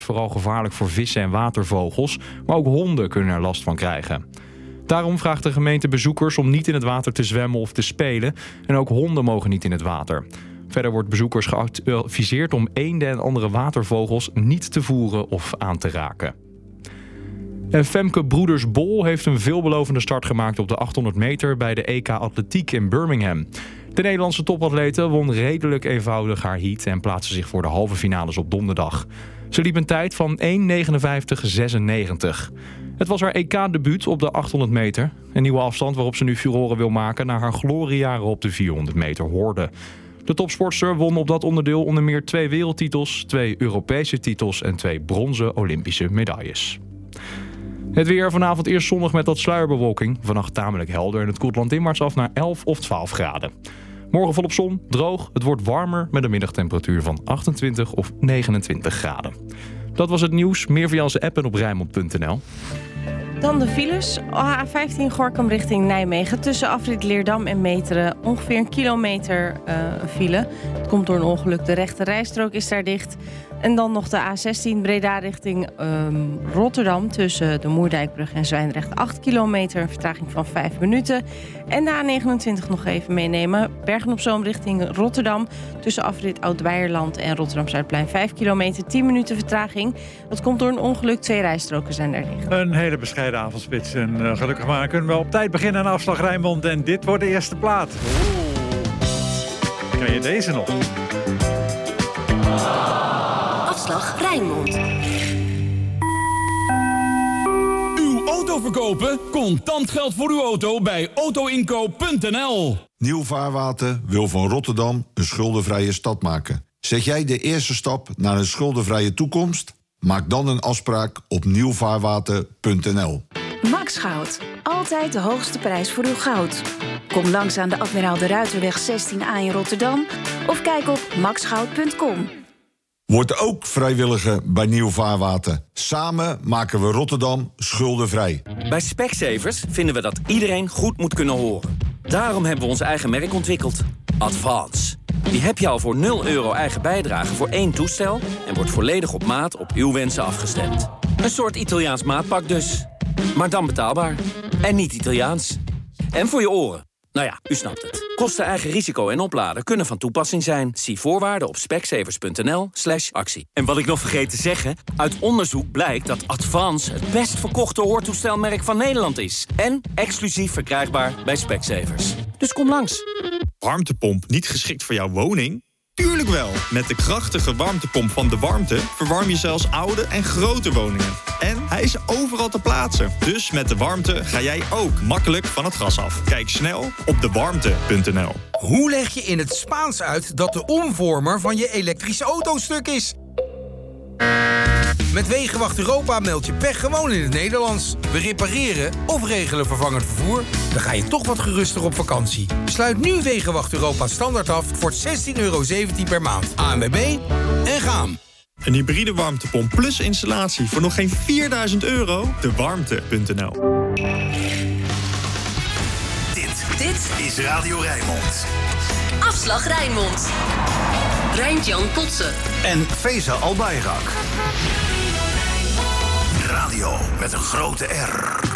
Vooral gevaarlijk voor vissen en watervogels, maar ook honden kunnen er last van krijgen. Daarom vraagt de gemeente bezoekers om niet in het water te zwemmen of te spelen. En ook honden mogen niet in het water. Verder wordt bezoekers geadviseerd om eenden en andere watervogels niet te voeren of aan te raken. En Femke Broeders-Bol heeft een veelbelovende start gemaakt op de 800 meter bij de EK Atletiek in Birmingham. De Nederlandse topatlete won redelijk eenvoudig haar heat en plaatste zich voor de halve finales op donderdag. Ze liep een tijd van 1:59:96. Het was haar EK-debuut op de 800 meter. Een nieuwe afstand waarop ze nu furoren wil maken na haar gloriejaren op de 400 meter horde. De topsportster won op dat onderdeel onder meer 2 wereldtitels, 2 Europese titels en 2 bronzen Olympische medailles. Het weer vanavond eerst zonnig met wat sluierbewolking. Vannacht tamelijk helder en het koelt landinwaarts af naar 11 of 12 graden. Morgen volop zon, droog, het wordt warmer met een middagtemperatuur van 28 of 29 graden. Dat was het nieuws. Meer via onze app en op Rijnmond.nl. Dan de files. A15 Gorinchem richting Nijmegen. Tussen afrit Leerdam en Meteren ongeveer 1 kilometer file. Het komt door een ongeluk. De rechte rijstrook is daar dicht. En dan nog de A16 Breda richting Rotterdam. Tussen de Moerdijkbrug en Zwijndrecht 8 kilometer. Een vertraging van 5 minuten. En de A29 nog even meenemen. Bergen-op-Zoom richting Rotterdam. Tussen afrit Oud-Beierland en Rotterdam-Zuidplein 5 kilometer. 10 minuten vertraging. Dat komt door een ongeluk. 2 rijstroken zijn daar dicht. Een hele bescheiden avondspits. En gelukkig maar kunnen we op tijd beginnen aan Afslag Rijnmond. En dit wordt de eerste plaat. Kan je deze nog? Afslag Rijnmond. Uw auto verkopen? Contant geld voor uw auto bij autoinkoop.nl. Nieuw Vaarwater wil van Rotterdam een schuldenvrije stad maken. Zet jij de eerste stap naar een schuldenvrije toekomst? Maak dan een afspraak op nieuwvaarwater.nl. Max Goud. Altijd de hoogste prijs voor uw goud. Kom langs aan de Admiraal de Ruiterweg 16A in Rotterdam of kijk op maxgoud.com. Word ook vrijwilliger bij Nieuw Vaarwater. Samen maken we Rotterdam schuldenvrij. Bij Specsavers vinden we dat iedereen goed moet kunnen horen. Daarom hebben we ons eigen merk ontwikkeld. Advance. Die heb je al voor €0 eigen bijdrage voor 1 toestel en wordt volledig op maat op uw wensen afgestemd. Een soort Italiaans maatpak dus. Maar dan betaalbaar. En niet Italiaans. En voor je oren. Nou ja, u snapt het. Kosten, eigen risico en opladen kunnen van toepassing zijn. Zie voorwaarden op specsavers.nl/actie. En wat ik nog vergeet te zeggen, uit onderzoek blijkt dat Advance het best verkochte hoortoestelmerk van Nederland is. En exclusief verkrijgbaar bij Specsavers. Dus kom langs. Warmtepomp niet geschikt voor jouw woning? Tuurlijk wel! Met de krachtige warmtepomp van De Warmte verwarm je zelfs oude en grote woningen. En hij is overal te plaatsen. Dus met De Warmte ga jij ook makkelijk van het gas af. Kijk snel op dewarmte.nl. Hoe leg je in het Spaans uit dat de omvormer van je elektrische auto stuk is? Met Wegenwacht Europa meld je pech gewoon in het Nederlands. We repareren of regelen vervangend vervoer. Dan ga je toch wat geruster op vakantie. Sluit nu Wegenwacht Europa standaard af voor €16,17 per maand. ANWB en gaan. Een hybride warmtepomp plus installatie voor nog geen €4.000? Dewarmte.nl. Dit is Radio Rijnmond. Afslag Rijnmond. Rijntjan Kotze. En Feza Albayrak. Radio met een grote R.